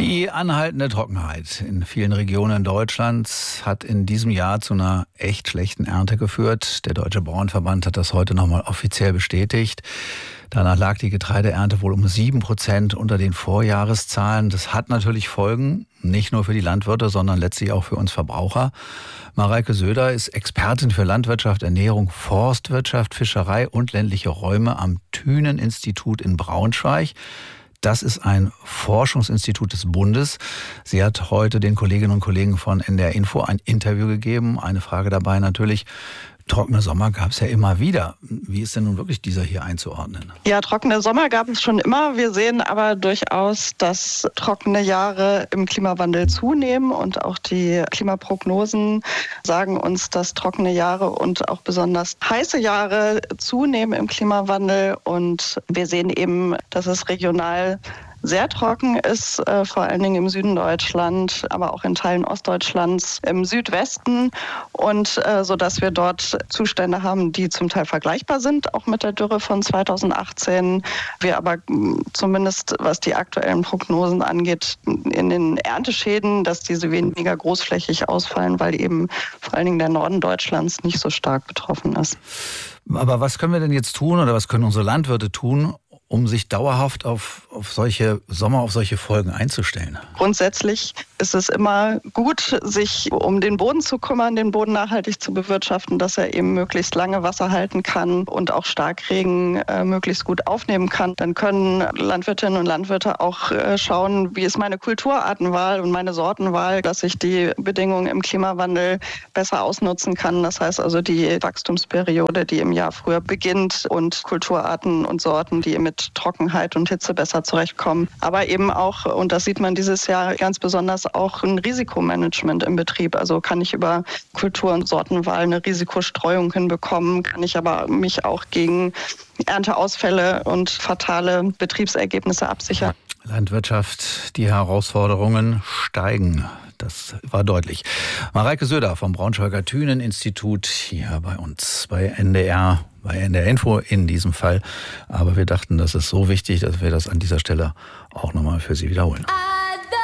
Die anhaltende Trockenheit in vielen Regionen Deutschlands hat in diesem Jahr zu einer echt schlechten Ernte geführt. Der Deutsche Bauernverband hat das heute nochmal offiziell bestätigt. Danach lag die Getreideernte wohl um 7% unter den Vorjahreszahlen. Das hat natürlich Folgen, nicht nur für die Landwirte, sondern letztlich auch für uns Verbraucher. Mareike Söder ist Expertin für Landwirtschaft, Ernährung, Forstwirtschaft, Fischerei und ländliche Räume am Thünen-Institut in Braunschweig. Das ist ein Forschungsinstitut des Bundes. Sie hat heute den Kolleginnen und Kollegen von NDR Info ein Interview gegeben. Eine Frage dabei natürlich: Trockene Sommer gab es ja immer wieder. Wie ist denn nun wirklich dieser hier einzuordnen? Ja, trockene Sommer gab es schon immer. Wir sehen aber durchaus, dass trockene Jahre im Klimawandel zunehmen. Und auch die Klimaprognosen sagen uns, dass trockene Jahre und auch besonders heiße Jahre zunehmen im Klimawandel. Und wir sehen eben, dass es regional sehr trocken ist, vor allen Dingen im Süden Deutschlands, aber auch in Teilen Ostdeutschlands, im Südwesten, und so dass wir dort Zustände haben, die zum Teil vergleichbar sind, auch mit der Dürre von 2018. Wir aber zumindest, was die aktuellen Prognosen angeht, in den Ernteschäden, dass diese weniger großflächig ausfallen, weil eben vor allen Dingen der Norden Deutschlands nicht so stark betroffen ist. Aber was können wir denn jetzt tun oder was können unsere Landwirte tun, um sich dauerhaft auf solche Folgen einzustellen? Grundsätzlich ist es immer gut, sich um den Boden zu kümmern, den Boden nachhaltig zu bewirtschaften, dass er eben möglichst lange Wasser halten kann und auch Starkregen möglichst gut aufnehmen kann. Dann können Landwirtinnen und Landwirte auch schauen, wie ist meine Kulturartenwahl und meine Sortenwahl, dass ich die Bedingungen im Klimawandel besser ausnutzen kann. Das heißt also die Wachstumsperiode, die im Jahr früher beginnt, und Kulturarten und Sorten, die mit Trockenheit und Hitze besser zurechtkommen. Aber eben auch, und das sieht man dieses Jahr ganz besonders, auch ein Risikomanagement im Betrieb. Also kann ich über Kultur- und Sortenwahl eine Risikostreuung hinbekommen, kann ich aber mich auch gegen Ernteausfälle und fatale Betriebsergebnisse absichern. Landwirtschaft, die Herausforderungen steigen. Das war deutlich. Mareike Söder vom Braunschweiger Thünen-Institut hier bei uns, bei NDR Info in diesem Fall. Aber wir dachten, das ist so wichtig, dass wir das an dieser Stelle auch nochmal für Sie wiederholen.